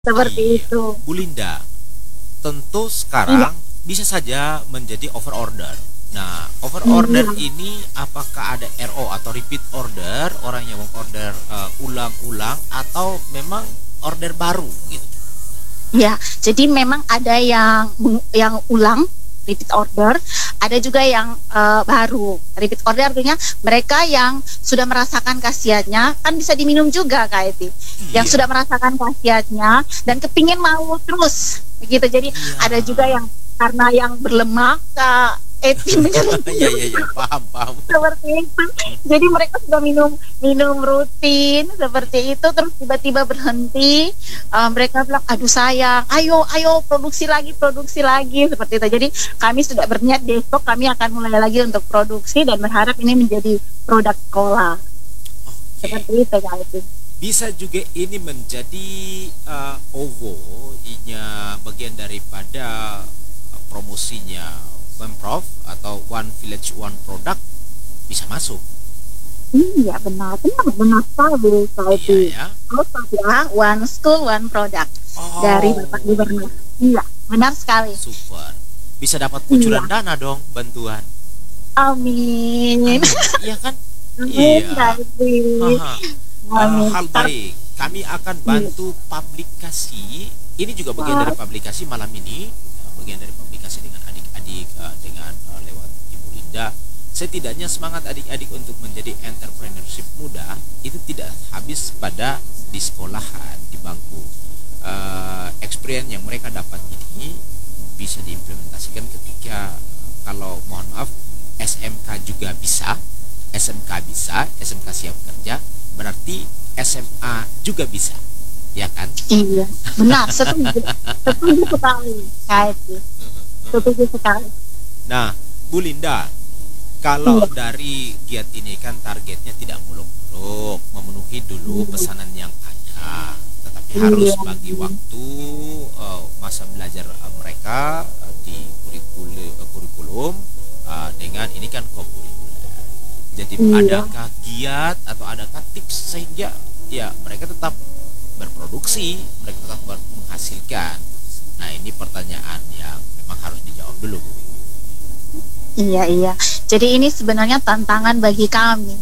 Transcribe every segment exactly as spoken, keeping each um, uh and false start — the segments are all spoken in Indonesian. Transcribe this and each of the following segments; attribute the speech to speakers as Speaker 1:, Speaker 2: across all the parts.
Speaker 1: Seperti
Speaker 2: Iya,
Speaker 1: itu.
Speaker 2: Bu Linda, tentu
Speaker 1: Iya.
Speaker 2: sekarang bisa saja menjadi over order. Nah, over order
Speaker 1: Iya.
Speaker 2: ini apakah ada R O atau repeat order, orang yang mengorder uh, ulang-ulang atau memang order baru gitu?
Speaker 1: Ya, jadi memang ada yang yang ulang repeat order, ada juga yang uh, baru. Repeat order artinya mereka yang sudah merasakan khasiatnya, kan bisa diminum juga Kak Eti. Yang
Speaker 2: Iya.
Speaker 1: sudah merasakan khasiatnya dan kepingin mau terus begitu. Jadi
Speaker 2: Iya.
Speaker 1: ada juga yang karena yang berlemak Kak Eti menyuruh
Speaker 2: Iya iya iya, paham paham.
Speaker 1: seperti itu. Jadi mereka sudah minum minum rutin seperti itu, terus tiba-tiba berhenti. Uh, mereka bilang, aduh sayang, ayo ayo produksi lagi produksi lagi seperti itu. Jadi kami sudah berniat besok kami akan mulai lagi untuk produksi dan berharap ini menjadi produk sekolah.
Speaker 2: Oke.
Speaker 1: Seperti itu Kak Eti.
Speaker 2: Bisa juga ini menjadi uh, O V O-nya bagian daripada uh, promosinya Pemprov atau One Village One Product bisa masuk.
Speaker 1: Iya benar, benar benar sekali Kak
Speaker 2: Iya
Speaker 1: Eti.
Speaker 2: ya.
Speaker 1: Oh ya, one school one product dari
Speaker 2: Oh,
Speaker 1: Bapak Gubernur. Iya, benar sekali.
Speaker 2: super. Bisa dapat
Speaker 1: Iya.
Speaker 2: kucuran dana dong, bantuan.
Speaker 1: Amin.
Speaker 2: Amin. Iya kan?
Speaker 1: Amin
Speaker 2: Iya.
Speaker 1: Kak Eti.
Speaker 2: Haha. Uh,
Speaker 1: Amin.
Speaker 2: hal
Speaker 1: Tar-
Speaker 2: baik. Kami akan
Speaker 1: Iya.
Speaker 2: bantu publikasi. Ini juga bagian dari publikasi malam ini. uh, Bagian dari publikasi dengan adik-adik, uh, dengan uh, lewat Ibu Linda. Setidaknya semangat adik-adik untuk menjadi entrepreneurship muda itu tidak habis pada di sekolahan, di bangku. Uh, experience yang mereka dapat ini bisa diimplementasikan ketika uh, kalau mohon maaf S M K juga bisa, S M K bisa, S M K siap kerja, berarti S M A juga bisa, ya kan?
Speaker 1: Iya, benar, setuju. Setuju sekali, Kak Eti. Setuju sekali.
Speaker 2: Nah, Bu Linda, kalau
Speaker 1: Iya.
Speaker 2: dari giat ini kan targetnya tidak muluk-muluk, memenuhi dulu
Speaker 1: Iya.
Speaker 2: pesanan yang ada, tetapi
Speaker 1: Iya.
Speaker 2: harus bagi waktu uh, masa belajar uh, mereka uh, di kurikulum, uh, kurikulum uh, dengan ini kan kokurikuler. Jadi
Speaker 1: Iya.
Speaker 2: adakah giat atau adakah tips sehingga ya mereka tetap berproduksi, mereka tetap ber- menghasilkan. Nah ini pertanyaan yang memang harus dijawab dulu, Bu.
Speaker 1: Iya, iya. Jadi ini sebenarnya tantangan bagi kami.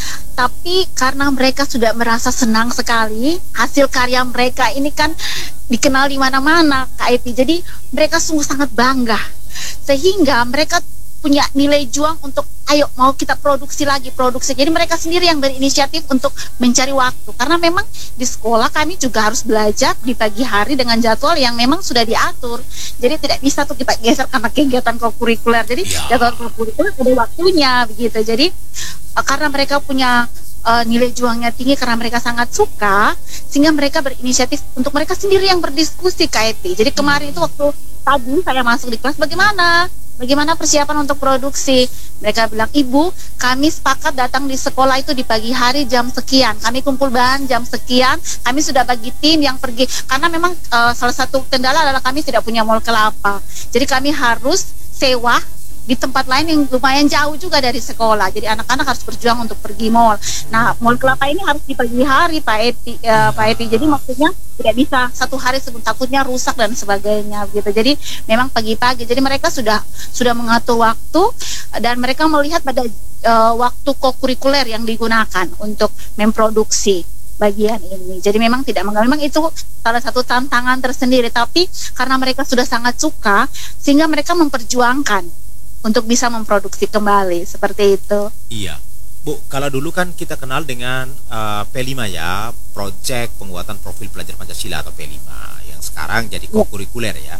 Speaker 1: Tapi karena mereka sudah merasa senang sekali, hasil karya mereka ini kan dikenal di mana-mana, Kak Eti. Jadi mereka sungguh sangat bangga. Sehingga mereka punya nilai juang untuk ayo mau kita produksi lagi produksi. Jadi mereka sendiri yang berinisiatif untuk mencari waktu karena memang di sekolah kami juga harus belajar di pagi hari dengan jadwal yang memang sudah diatur. Jadi tidak bisa tuh kita geser karena kegiatan kokurikuler. Jadi
Speaker 2: Ya.
Speaker 1: jadwal kokurikuler ada waktunya begitu. Jadi uh, karena mereka punya uh, nilai juangnya tinggi karena mereka sangat suka sehingga mereka berinisiatif untuk mereka sendiri yang berdiskusi Kak Eti. Jadi kemarin itu waktu tadi saya masuk di kelas bagaimana Bagaimana persiapan untuk produksi? Mereka bilang, ibu, kami sepakat datang di sekolah itu di pagi hari jam sekian. Kami kumpul bahan jam sekian. Kami sudah bagi tim yang pergi. Karena memang uh, salah satu kendala adalah kami tidak punya mall kelapa. Jadi kami harus sewa di tempat lain yang lumayan jauh juga dari sekolah. Jadi anak-anak harus berjuang untuk pergi mall. Nah, mall kelapa ini harus di pagi hari, Pak Eti. Uh, Pak Eti. Jadi maksudnya tidak bisa satu hari sebelum takutnya rusak dan sebagainya gitu. Jadi memang pagi-pagi. Jadi mereka sudah sudah mengatur waktu dan mereka melihat pada uh, waktu kokurikuler yang digunakan untuk memproduksi bagian ini. Jadi memang tidak mengganggu. Memang itu salah satu tantangan tersendiri. Tapi karena mereka sudah sangat suka, sehingga mereka memperjuangkan untuk bisa memproduksi kembali seperti itu.
Speaker 2: Iya, Bu. Kalau dulu kan kita kenal dengan uh, P lima ya, Project Penguatan Profil Pelajar Pancasila atau P lima, yang sekarang jadi kokurikuler ya.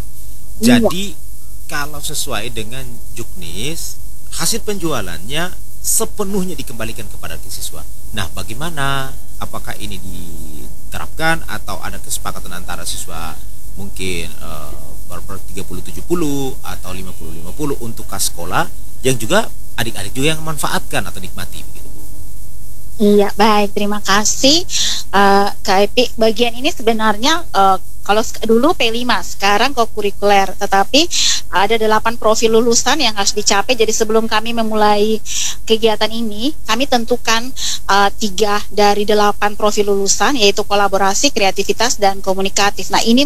Speaker 2: Jadi kalau sesuai dengan Juknis, hasil penjualannya sepenuhnya dikembalikan kepada siswa. Nah, bagaimana? Apakah ini diterapkan atau ada kesepakatan antara siswa mungkin uh, ber tiga puluh tujuh puluh atau lima puluh lima puluh untuk kas sekolah yang juga adik-adik juga yang memanfaatkan atau nikmati begitu, Bu?
Speaker 1: Iya, baik, terima kasih uh, Kak Epi. Bagian ini sebenarnya uh, Kalau sek- dulu P lima, sekarang kokurikuler. Tetapi ada delapan profil lulusan yang harus dicapai. Jadi sebelum kami memulai kegiatan ini, kami tentukan uh, tiga dari delapan profil lulusan, yaitu kolaborasi, kreativitas, dan komunikatif. Nah, ini